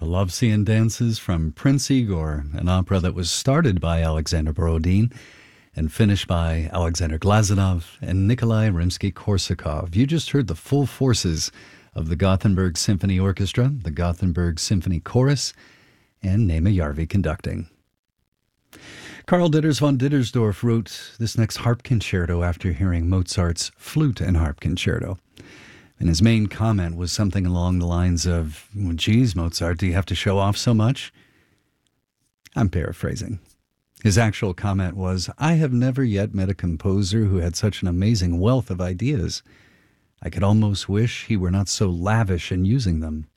The Love-Seeing Dances from Prince Igor, an opera that was started by Alexander Borodin and finished by Alexander Glazunov and Nikolai Rimsky-Korsakov. You just heard the full forces of the Gothenburg Symphony Orchestra, the Gothenburg Symphony Chorus, and Nema Järvi conducting. Karl Ditters von Dittersdorf wrote this next harp concerto after hearing Mozart's Flute and Harp Concerto. And his main comment was something along the lines of, well, geez, Mozart, do you have to show off so much? I'm paraphrasing. His actual comment was, I have never yet met a composer who had such an amazing wealth of ideas. I could almost wish he were not so lavish in using them.